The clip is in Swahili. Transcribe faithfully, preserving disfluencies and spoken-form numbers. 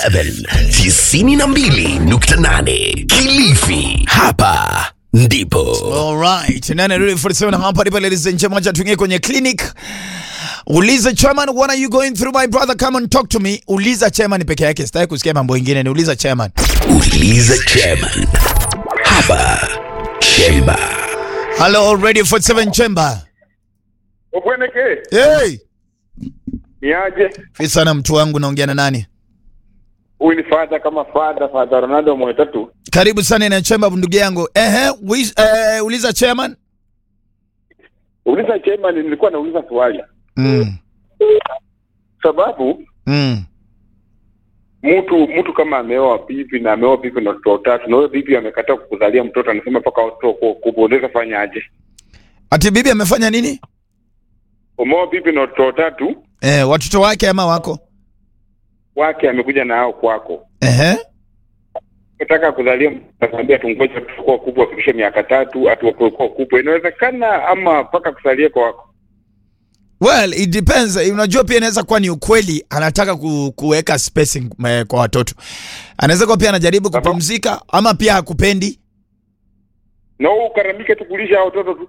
saba tisini na mbili nukta nane Kilifi. Hapa ndipo. Alright, nane really arobaini na saba hapa ndipo ladies and gentlemen, tuingie kwenye clinic. Uliza chairman, what are you going through my brother? Come and talk to me. Uliza chairman peke yake, sitaki kusikia mambo mengine, ni uliza chairman. Uliza chairman. Hapa Chemba. Hello, Radio arobaini na saba Chemba. Obweneke. Hey. Niaje? Fisa na mtu wangu, naongea na nani? Huyu ni father kama father, father Ronaldo Mwetatu. Karibu sana na Chemba ndugu yangu. Ehe, uh, uliza chairman. Uliza chairman, nilikuwa nauliza swali. Mm. Sababu Mm. mtu mtu kama ameoa bibi na ameoa bibi na watoto watatu, na huyo bibi amekataa kukuzalia mtoto, anasema paka watoto kuboneza fanya aje? Ati bibi amefanya nini? Umeoa bibi na watoto watatu, eh, watoto wake ama wako? Wake amekuja na hao kwako. Ehe. Nataka kuzalia mtakwambia tungoje tutakuwa kubwa fikishe miaka tatu atuokoe kubwa. Inawezekana ama paka kusalia kwa wako? Well, it depends. Unajua pia inaweza kuwa ni ukweli anataka ku, kuweka spacing me, kwa watoto. Anaweza kuwa pia anajaribu kupumzika ama pia hakupendi. Na no, ukaramike tukulisha hao watoto tu.